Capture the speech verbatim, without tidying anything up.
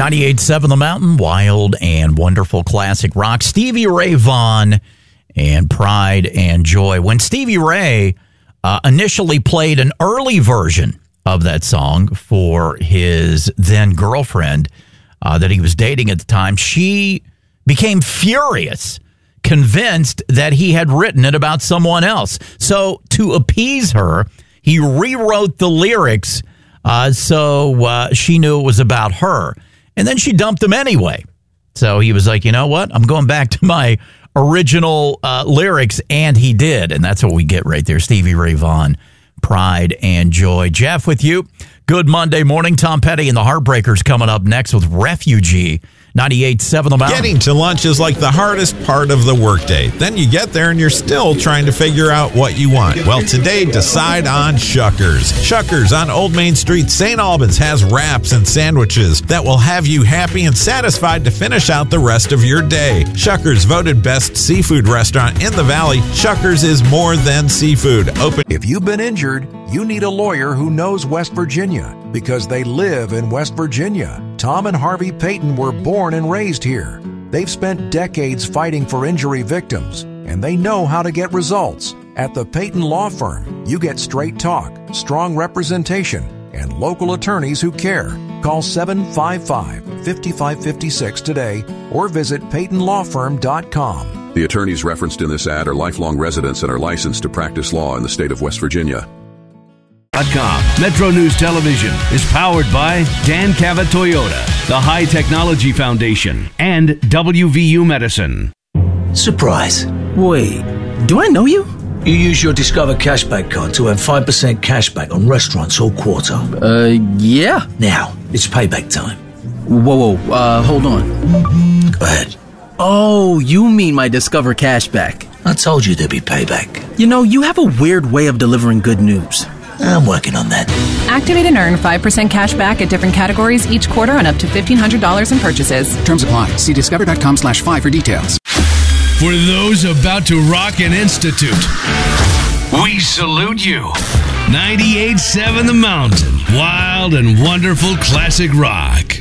ninety-eight point seven The Mountain, wild and wonderful classic rock. Stevie Ray Vaughan and Pride and Joy. When Stevie Ray uh, initially played an early version of that song for his then girlfriend uh, that he was dating at the time, she became furious, convinced that he had written it about someone else. So to appease her, he rewrote the lyrics uh, so uh, she knew it was about her. And then she dumped him anyway. So he was like, you know what? I'm going back to my original uh, lyrics, and he did. And that's what we get right there. Stevie Ray Vaughan, Pride and Joy. Jeff with you. Good Monday morning. Tom Petty and the Heartbreakers coming up next with Refugee. ninety-eight point seven The Mountain. Getting to lunch is like the hardest part of the workday. Then you get there and you're still trying to figure out what you want. Well, today, decide on Shuckers. Shuckers on Old Main Street, Saint Albans has wraps and sandwiches that will have you happy and satisfied to finish out the rest of your day. Shuckers, voted best seafood restaurant in the Valley. Shuckers is more than seafood. Open. If you've been injured, you need a lawyer who knows West Virginia because they live in West Virginia. Tom and Harvey Payton were born and raised here. They've spent decades fighting for injury victims, and they know how to get results. At the Payton Law Firm, you get straight talk, strong representation, and local attorneys who care. Call seven five five, five five five six today or visit payton law firm dot com. The attorneys referenced in this ad are lifelong residents and are licensed to practice law in the state of West Virginia. Metro News Television is powered by Dan Cavett Toyota, the High Technology Foundation, and W V U Medicine. Surprise. Wait, do I know you? You use your Discover Cashback card to earn five percent cashback on restaurants all quarter. Uh, yeah. Now, it's payback time. Whoa, whoa, uh, hold on. Go ahead. Oh, you mean my Discover Cashback. I told you there'd be payback. You know, you have a weird way of delivering good news. I'm working on that. Activate and earn five percent cash back at different categories each quarter on up to fifteen hundred dollars in purchases. Terms apply. See discover.com slash five for details. For those about to rock an institute, we salute you. ninety-eight point seven The Mountain, wild and wonderful classic rock.